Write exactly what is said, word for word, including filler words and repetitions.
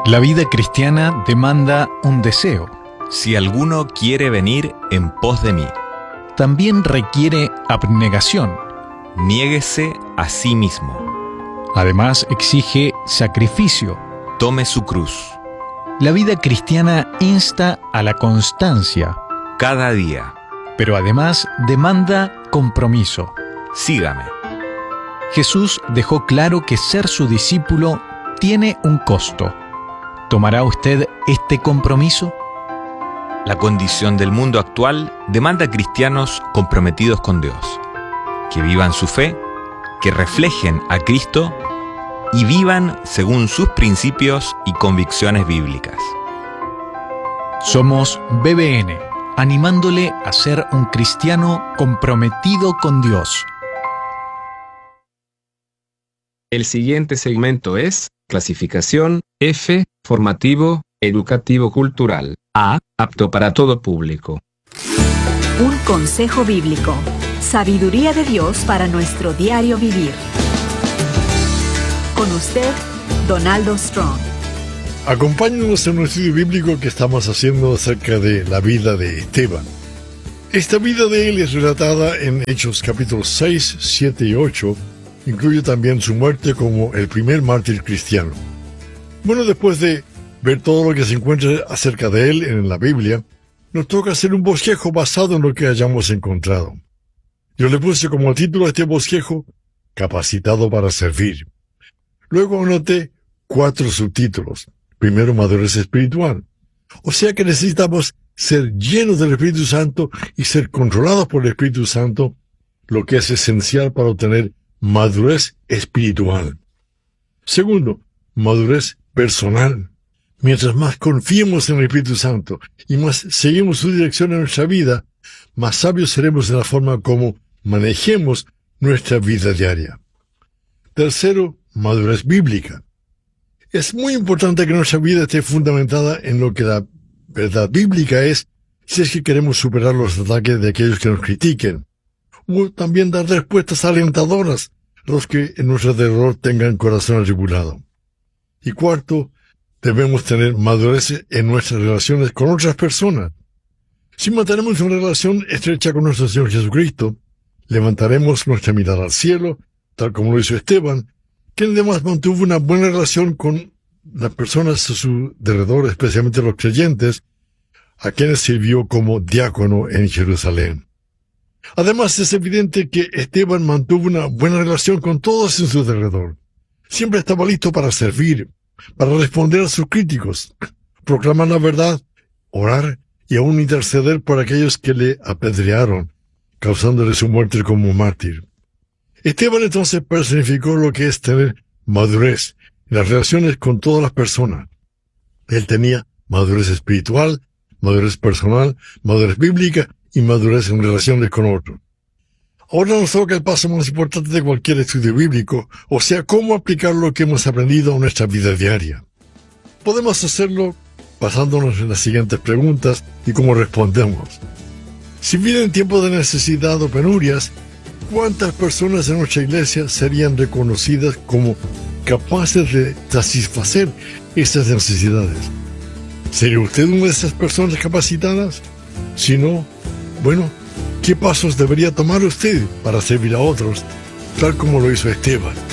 La vida cristiana demanda un deseo. Si alguno quiere venir en pos de mí, También requiere abnegación. niéguese a sí mismo, Además exige sacrificio. tome su cruz, La vida cristiana insta a la constancia, cada día, pero además demanda compromiso. sígame. Jesús dejó claro que ser su discípulo tiene un costo. ¿Tomará usted este compromiso? La condición del mundo actual demanda cristianos comprometidos con Dios, que vivan su fe, que reflejen a Cristo y vivan según sus principios y convicciones bíblicas. Somos B B N, animándole a ser un cristiano comprometido con Dios. El siguiente segmento es clasificación F, formativo, educativo cultural. A, apto para todo público. Un consejo bíblico. Sabiduría de Dios para nuestro diario vivir. Con usted, Donaldo Strong. Acompáñenos en un estudio bíblico que estamos haciendo acerca de la vida de Esteban. Esta vida de él es relatada en Hechos capítulos seis, siete y ocho. Incluye también su muerte como el primer mártir cristiano. Bueno, después de ver todo lo que se encuentra acerca de él en la Biblia, nos toca hacer un bosquejo basado en lo que hayamos encontrado. Yo le puse como título a este bosquejo, Capacitado para servir. Luego anoté cuatro subtítulos. Primero, madurez espiritual. O sea que necesitamos ser llenos del Espíritu Santo y ser controlados por el Espíritu Santo, lo que es esencial para obtener madurez espiritual. Segundo, madurez personal. Mientras más confiemos en el Espíritu Santo y más seguimos su dirección en nuestra vida, más sabios seremos en la forma como manejemos nuestra vida diaria. Tercero, madurez bíblica. Es muy importante que nuestra vida esté fundamentada en lo que la verdad bíblica es, si es que queremos superar los ataques de aquellos que nos critiquen, o también dar respuestas alentadoras a los que en nuestro alrededor tengan corazón atribulado. Y cuarto, debemos tener madurez en nuestras relaciones con otras personas. Si mantenemos una relación estrecha con nuestro Señor Jesucristo, levantaremos nuestra mirada al cielo, tal como lo hizo Esteban, quien además mantuvo una buena relación con las personas a su alrededor, especialmente los creyentes, a quienes sirvió como diácono en Jerusalén. Además, es evidente que Esteban mantuvo una buena relación con todos en su alrededor. Siempre estaba listo para servir, para responder a sus críticos, proclamar la verdad, orar y aún interceder por aquellos que le apedrearon, causándole su muerte como mártir. Esteban entonces personificó lo que es tener madurez en las relaciones con todas las personas. Él tenía madurez espiritual, madurez personal, madurez bíblica y madurez en relaciones con otros. Ahora nos toca el paso más importante de cualquier estudio bíblico, o sea, cómo aplicar lo que hemos aprendido a nuestra vida diaria. Podemos hacerlo basándonos en las siguientes preguntas y cómo respondemos. Si vienen tiempos de necesidad o penurias, ¿cuántas personas en nuestra iglesia serían reconocidas como capaces de satisfacer estas necesidades? ¿Sería usted una de esas personas capacitadas? Si no, bueno, ¿qué pasos debería tomar usted para servir a otros, tal como lo hizo Esteban?